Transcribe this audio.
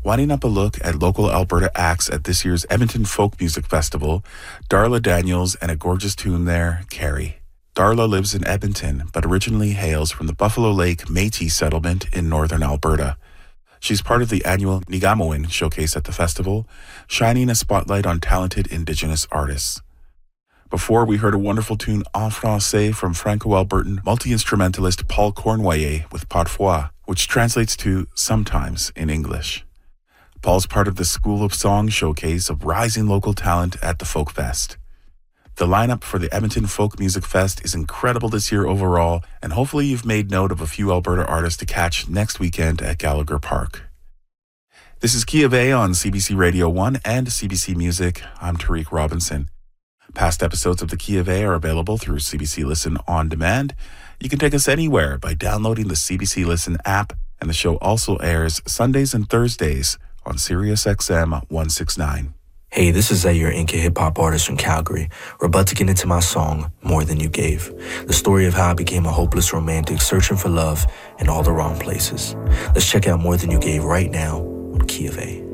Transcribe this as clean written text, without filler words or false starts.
Winding up a look at local Alberta acts at this year's Edmonton Folk Music Festival, Darla Daniels and a gorgeous tune there, Carrie. Darla lives in Edmonton, but originally hails from the Buffalo Lake Métis settlement in northern Alberta. She's part of the annual Nigamoin showcase at the festival, shining a spotlight on talented Indigenous artists. Before, we heard a wonderful tune en français from Franco-Albertan multi-instrumentalist Paul Cornoyer with Parfois, which translates to sometimes in English. Paul's part of the School of Song showcase of rising local talent at the Folk Fest. The lineup for the Edmonton Folk Music Fest is incredible this year overall, and hopefully you've made note of a few Alberta artists to catch next weekend at Gallagher Park. This is Key of A on CBC Radio 1 and CBC Music. I'm Tariq Robinson. Past episodes of the Key of A are available through CBC Listen On Demand. You can take us anywhere by downloading the CBC Listen app, and the show also airs Sundays and Thursdays on Sirius XM 169. Hey, this is Zaire Inca, hip-hop artist from Calgary. We're about to get into my song, More Than You Gave. The story of how I became a hopeless romantic searching for love in all the wrong places. Let's check out More Than You Gave right now on Key of A.